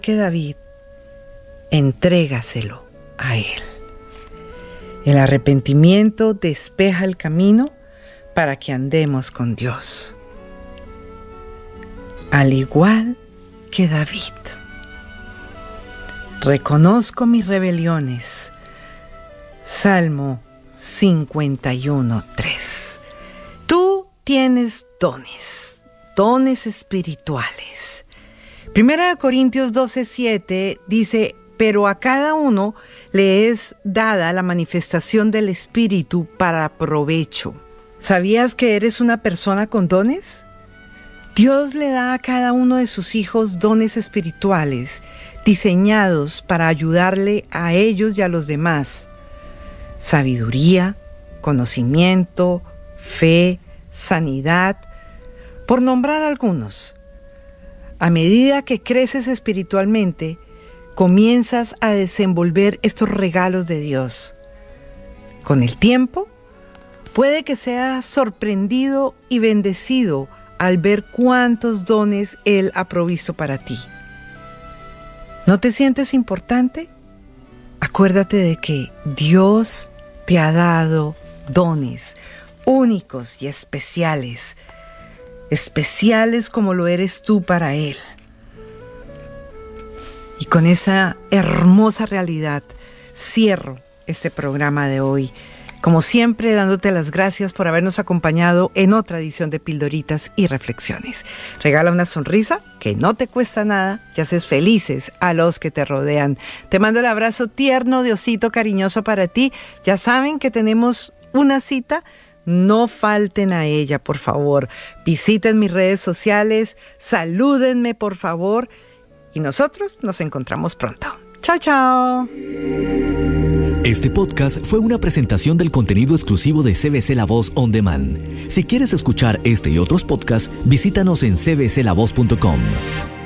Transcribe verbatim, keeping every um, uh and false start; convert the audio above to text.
que David, entrégaselo a Él. El arrepentimiento despeja el camino para que andemos con Dios. Al igual que David. Reconozco mis rebeliones. Salmo cincuenta y uno, tres. Tú tienes dones, dones espirituales. Primera de Corintios doce, siete dice, pero a cada uno le es dada la manifestación del Espíritu para provecho. ¿Sabías que eres una persona con dones? Dios le da a cada uno de sus hijos dones espirituales, diseñados para ayudarle a ellos y a los demás. Sabiduría, conocimiento, fe, sanidad, por nombrar algunos. A medida que creces espiritualmente, comienzas a desenvolver estos regalos de Dios. Con el tiempo, puede que seas sorprendido y bendecido al ver cuántos dones Él ha provisto para ti. ¿No te sientes importante? Acuérdate de que Dios te ha dado dones únicos y especiales, especiales como lo eres tú para Él. Y con esa hermosa realidad cierro este programa de hoy. Como siempre, dándote las gracias por habernos acompañado en otra edición de Pildoritas y Reflexiones. Regala una sonrisa que no te cuesta nada y haces felices a los que te rodean. Te mando el abrazo tierno de osito cariñoso para ti. Ya saben que tenemos una cita. No falten a ella, por favor. Visiten mis redes sociales, salúdenme, por favor. Y nosotros nos encontramos pronto. Chao, chao. Este podcast fue una presentación del contenido exclusivo de C B C La Voz On Demand. Si quieres escuchar este y otros podcasts, visítanos en c b c la voz punto com.